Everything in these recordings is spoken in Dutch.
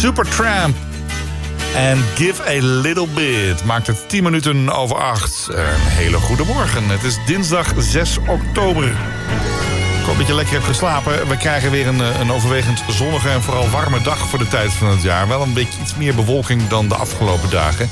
Supertramp en Give a Little Bit. Maakt het 10 minuten over 8. Een hele goede morgen. Het is dinsdag 6 oktober. Ik hoop dat je lekker hebt geslapen. We krijgen weer een overwegend zonnige en vooral warme dag voor de tijd van het jaar. Wel een beetje iets meer bewolking dan de afgelopen dagen.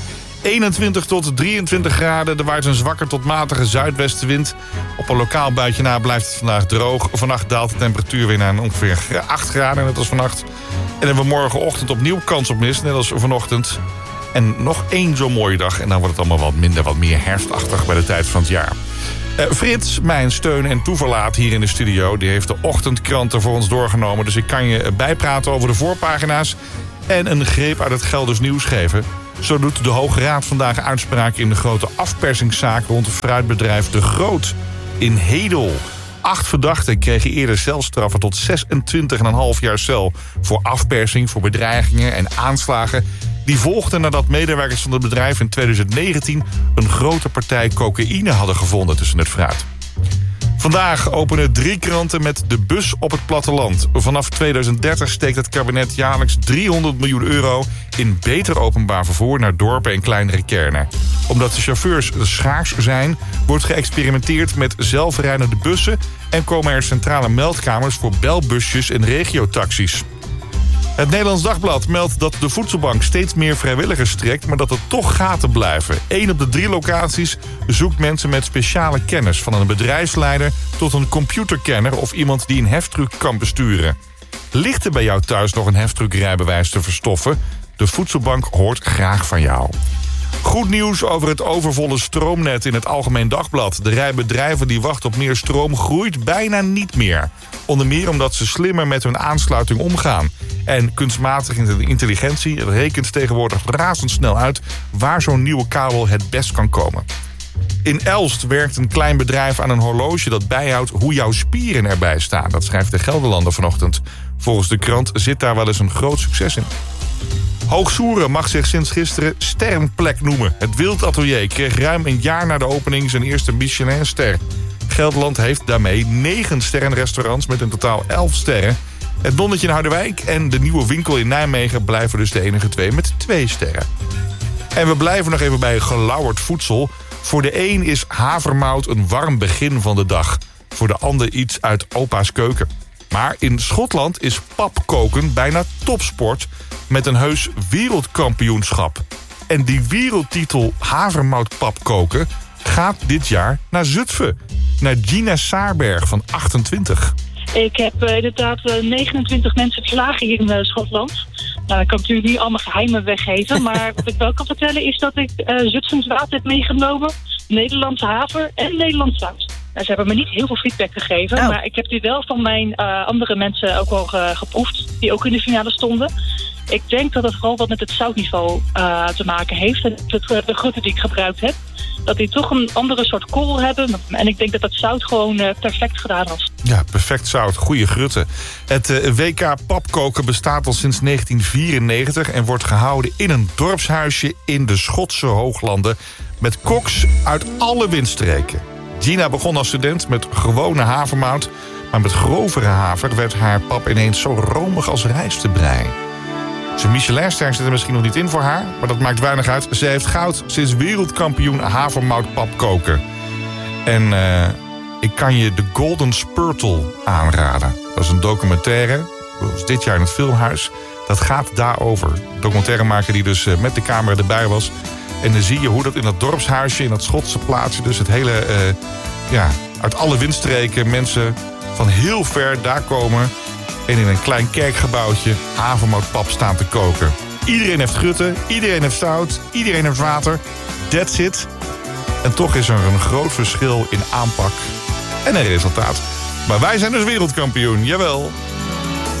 21 tot 23 graden. Er waait een zwakke tot matige zuidwestenwind. Op een lokaal buitje na blijft het vandaag droog. Vannacht daalt de temperatuur weer naar ongeveer 8 graden, net als vannacht. En hebben we morgenochtend opnieuw kans op mist, net als vanochtend. En nog één zo'n mooie dag. En dan wordt het allemaal wat meer herfstachtig bij de tijd van het jaar. Frits, mijn steun en toeverlaat hier in de studio, die heeft de ochtendkranten voor ons doorgenomen. Dus ik kan je bijpraten over de voorpagina's en een greep uit het Gelders nieuws geven. Zo doet de Hoge Raad vandaag uitspraak in de grote afpersingszaak rond het fruitbedrijf De Groot in Hedel. 8 verdachten kregen eerder celstraffen tot 26,5 jaar cel voor afpersing, voor bedreigingen en aanslagen. Die volgden nadat medewerkers van het bedrijf in 2019 een grote partij cocaïne hadden gevonden tussen het fruit. Vandaag openen 3 kranten met de bus op het platteland. Vanaf 2030 steekt het kabinet jaarlijks 300 miljoen euro in beter openbaar vervoer naar dorpen en kleinere kernen. Omdat de chauffeurs schaars zijn, wordt geëxperimenteerd met zelfrijdende bussen en komen er centrale meldkamers voor belbusjes en regiotaxis. Het Nederlands Dagblad meldt dat de voedselbank steeds meer vrijwilligers trekt, maar dat er toch gaten blijven. 1 op de 3 locaties zoekt mensen met speciale kennis, van een bedrijfsleider tot een computerkenner of iemand die een heftruck kan besturen. Ligt er bij jou thuis nog een heftruckrijbewijs te verstoffen? De voedselbank hoort graag van jou. Goed nieuws over het overvolle stroomnet in het Algemeen Dagblad. De rij bedrijven die wachten op meer stroom groeit bijna niet meer. Onder meer omdat ze slimmer met hun aansluiting omgaan. En kunstmatige intelligentie rekent tegenwoordig razendsnel uit waar zo'n nieuwe kabel het best kan komen. In Elst werkt een klein bedrijf aan een horloge dat bijhoudt hoe jouw spieren erbij staan. Dat schrijft de Gelderlander vanochtend. Volgens de krant zit daar wel eens een groot succes in. Hoogsoeren mag zich sinds gisteren Sterrenplek noemen. Het Wildatelier kreeg ruim een jaar na de opening zijn eerste Michelinster. Gelderland heeft daarmee 9 sterrenrestaurants met in totaal 11 sterren. Het Nonnetje in Harderwijk en de nieuwe winkel in Nijmegen blijven dus de enige 2 met 2 sterren. En we blijven nog even bij gelauwerd voedsel. Voor de een is havermout een warm begin van de dag. Voor de ander iets uit opa's keuken. Maar in Schotland is papkoken bijna topsport met een heus wereldkampioenschap. En die wereldtitel havermoutpapkoken gaat dit jaar naar Zutphen. Naar Gina Saarberg van 28. Ik heb inderdaad 29 mensen verslagen hier in Schotland. Nou, ik kan natuurlijk niet allemaal geheimen weggeven. Maar wat ik wel kan vertellen is dat ik Zutphens water heb meegenomen, Nederlandse haver en Nederlands zout. Nou, ze hebben me niet heel veel feedback gegeven. Oh. Maar ik heb die wel van mijn andere mensen ook al geproefd. Die ook in de finale stonden. Ik denk dat het vooral wat met het zoutniveau te maken heeft. En de grutten die ik gebruikt heb. Dat die toch een andere soort korrel hebben. En ik denk dat het zout gewoon perfect gedaan was. Ja, perfect zout. Goede grutten. Het WK papkoken bestaat al sinds 1994... en wordt gehouden in een dorpshuisje in de Schotse Hooglanden... met koks uit alle windstreken. Gina begon als student met gewone havermout... maar met grovere haver werd haar pap ineens zo romig als rijstebrei. Zijn Michelinster zit er misschien nog niet in voor haar... maar dat maakt weinig uit. Ze heeft goud sinds wereldkampioen havermoutpap koken. En ik kan je de Golden Spurtle aanraden. Dat is een documentaire, dat was dit jaar in het Filmhuis. Dat gaat daarover. Documentairemaker die dus met de camera erbij was. En dan zie je hoe dat in dat dorpshuisje, in dat Schotse plaatsje... dus het hele, uit alle windstreken mensen van heel ver daar komen... en in een klein kerkgebouwtje havermoutpap staan te koken. Iedereen heeft grutten, iedereen heeft zout, iedereen heeft water. That's it. En toch is er een groot verschil in aanpak en in resultaat. Maar wij zijn dus wereldkampioen, jawel.